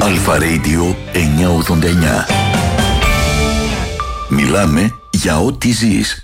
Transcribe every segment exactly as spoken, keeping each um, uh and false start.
Αλφα Radio εννιακόσια ογδόντα εννιά. Μιλάμε για ό,τι ζεις.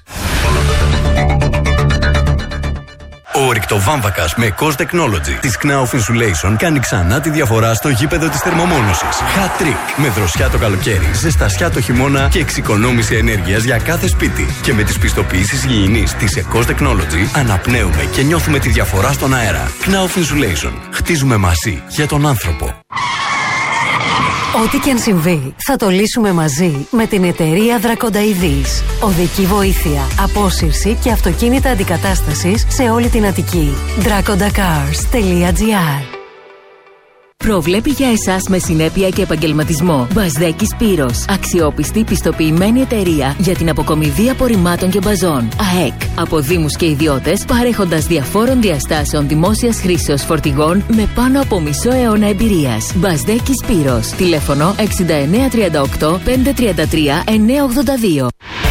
Ο ορυκτοβάμβακας με Cost Technology της Knauf Insulation κάνει ξανά τη διαφορά στο γήπεδο της θερμομόνωσης. Hat trick. Με δροσιά το καλοκαίρι, ζεστασιά το χειμώνα και εξοικονόμηση ενέργειας για κάθε σπίτι. Και με τις πιστοποιήσεις υγιεινής της Cost Technology αναπνέουμε και νιώθουμε τη διαφορά στον αέρα. Knauf Insulation. Χτίζουμε μαζί για τον άνθρωπο. Ό,τι και αν συμβεί, θα το λύσουμε μαζί με την εταιρεία Δρακονταειδής. Οδική βοήθεια, απόσυρση και αυτοκίνητα αντικατάστασης σε όλη την Αττική. δράκοντακάρς τελεία τζι άρ. Προβλέπει για εσάς με συνέπεια και επαγγελματισμό. Μπασδέκης Σπύρος. Αξιόπιστη, πιστοποιημένη εταιρεία για την αποκομιδή απορριμμάτων και μπαζών. ΑΕΚ. Από δήμους και ιδιώτες, παρέχοντας διαφόρων διαστάσεων δημόσιας χρήσεως φορτηγών με πάνω από μισό αιώνα εμπειρίας. Μπασδέκης Σπύρος. Τηλέφωνο εξήντα εννέα τριάντα οκτώ πεντακόσια τριάντα τρία εννιακόσια ογδόντα δύο.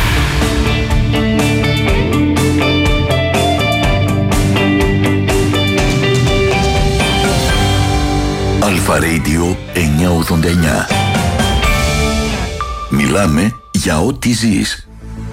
Αλφα Radio εννιακόσια ογδόντα εννιά. Μιλάμε για ό,τι ζεις.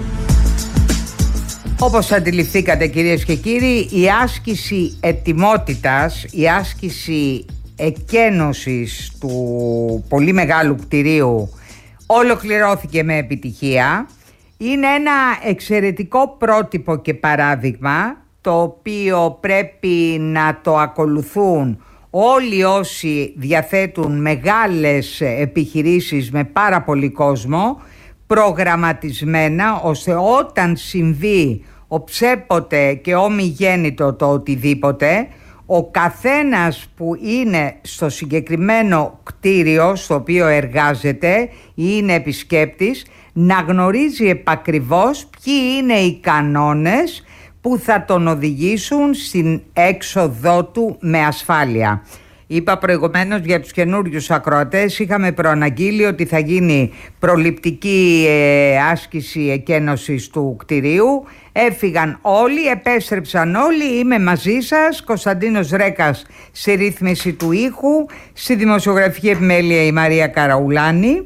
Όπως αντιληφθήκατε κυρίες και κύριοι, η άσκηση ετοιμότητας, η άσκηση εκένωσης του πολύ μεγάλου κτηρίου ολοκληρώθηκε με επιτυχία. Είναι ένα εξαιρετικό πρότυπο και παράδειγμα, το οποίο πρέπει να το ακολουθούν όλοι όσοι διαθέτουν μεγάλες επιχειρήσεις με πάρα πολύ κόσμο, προγραμματισμένα, ώστε όταν συμβεί οψέποτε και ομιγέννητο το οτιδήποτε, ο καθένας που είναι στο συγκεκριμένο κτίριο στο οποίο εργάζεται ή είναι επισκέπτης να γνωρίζει επακριβώς ποιοι είναι οι κανόνες που θα τον οδηγήσουν στην έξοδό του με ασφάλεια. Είπα προηγουμένως για τους καινούριους ακροατές, είχαμε προαναγγείλει ότι θα γίνει προληπτική ε, άσκηση εκένωσης του κτηρίου. Έφυγαν όλοι, επέστρεψαν όλοι, είμαι μαζί σας. Κωνσταντίνος Ρέκας στη ρύθμιση του ήχου, στη δημοσιογραφική επιμέλεια η Μαρία Καραουλάνη.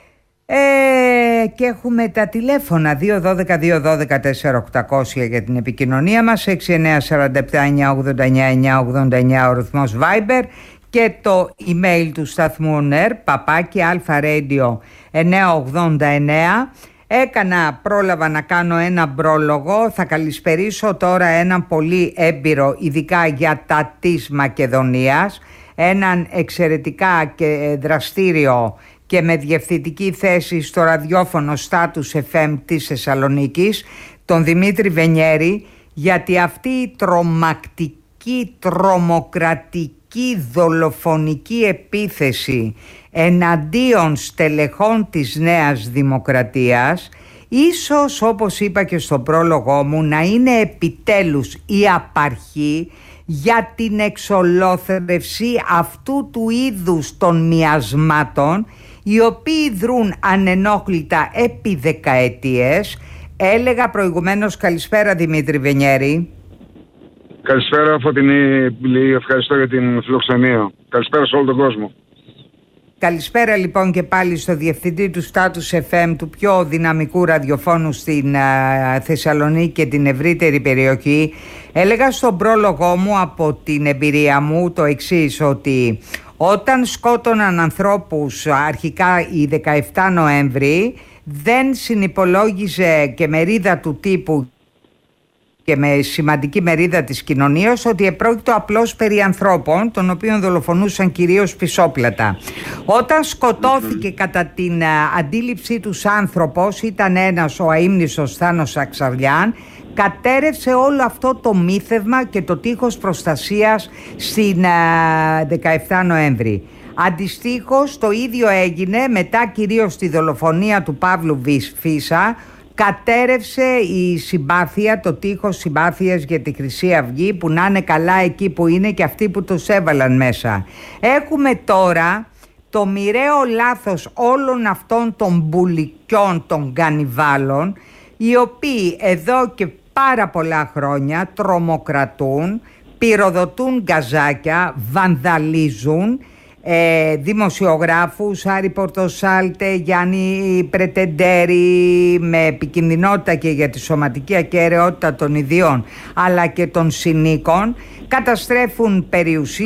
Ε, και έχουμε τα τηλέφωνα δύο ένα δύο δύο ένα δύο τέσσερα οκτακόσια για την επικοινωνία μας, έξι εννέα τέσσερα επτά εννιακόσια ογδόντα εννιά εννιακόσια ογδόντα εννιά ο ρυθμός Viber και το email του σταθμού νερ παπάκι αλφα-radio εννιακόσια ογδόντα εννέα. Έκανα, πρόλαβα να κάνω ένα πρόλογο. Θα καλησπερίσω τώρα έναν πολύ έμπειρο, ειδικά για τα της Μακεδονίας, έναν εξαιρετικά και δραστήριο και με διευθυντική θέση στο ραδιόφωνο Status εφ εμ της Θεσσαλονίκης, τον Δημήτρη Βενιέρη, γιατί αυτή η τρομακτική, τρομοκρατική, δολοφονική επίθεση εναντίον στελεχών της Νέας Δημοκρατίας, ίσως, όπως είπα και στο πρόλογό μου, να είναι επιτέλους η απαρχή για την εξολόθρευση αυτού του είδους των μιασμάτων, οι οποίοι δρούν ανενόχλητα επί δεκαετίες. Έλεγα προηγουμένως καλησπέρα Δημήτρη Βενιέρη. Καλησπέρα Φωτεινή, ευχαριστώ για την φιλοξενία. Καλησπέρα σε όλο τον κόσμο. Καλησπέρα λοιπόν και πάλι στο διευθυντή του Status εφ εμ, του πιο δυναμικού ραδιοφώνου στην α, Θεσσαλονίκη και την ευρύτερη περιοχή. Έλεγα στον πρόλογό μου από την εμπειρία μου το εξής, ότι όταν σκότωναν ανθρώπους αρχικά η δεκαεφτά Νοέμβρη, δεν συνυπολόγιζε και μερίδα του τύπου και με σημαντική μερίδα της κοινωνίας ότι επρόκειτο απλώς περί ανθρώπων, των οποίων δολοφονούσαν κυρίως πισόπλατα. Όταν σκοτώθηκε κατά την αντίληψή τους άνθρωπος, ήταν ένας, ο αείμνηστος Θάνος Αξαβλιάν, κατέρευσε όλο αυτό το μύθευμα και το τείχος προστασίας στην δεκαεφτά Νοέμβρη. Αντιστοίχως το ίδιο έγινε μετά κυρίως τη δολοφονία του Παύλου Φίσα. Κατέρευσε η συμπάθεια, το τείχος συμπάθειας για τη Χρυσή Αυγή, που να είναι καλά εκεί που είναι και αυτοί που τους έβαλαν μέσα. Έχουμε τώρα το μοιραίο λάθος όλων αυτών των μπουλικιών, των κανιβάλων, οι οποίοι εδώ και πάρα πολλά χρόνια τρομοκρατούν, πυροδοτούν γκαζάκια, βανδαλίζουν, ε, δημοσιογράφους, Άρη Πορτοσάλτε, Γιάννη Πρετεντέρη, με επικινδυνότητα και για τη σωματική ακεραιότητα των ιδίων αλλά και των συνοίκων, καταστρέφουν περιουσίες.